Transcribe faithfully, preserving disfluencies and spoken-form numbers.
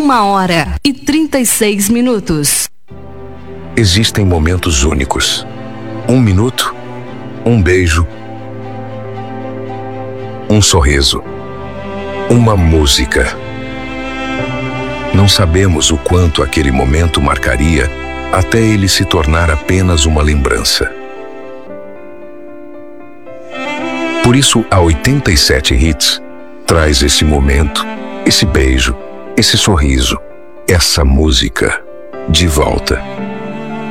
Uma hora e trinta e seis minutos. Existem momentos únicos. Um minuto, um beijo, um sorriso, uma música. Não sabemos o quanto aquele momento marcaria até ele se tornar apenas uma lembrança. Por isso, a oitenta e sete Hits traz esse momento, esse beijo, esse sorriso, essa música de volta.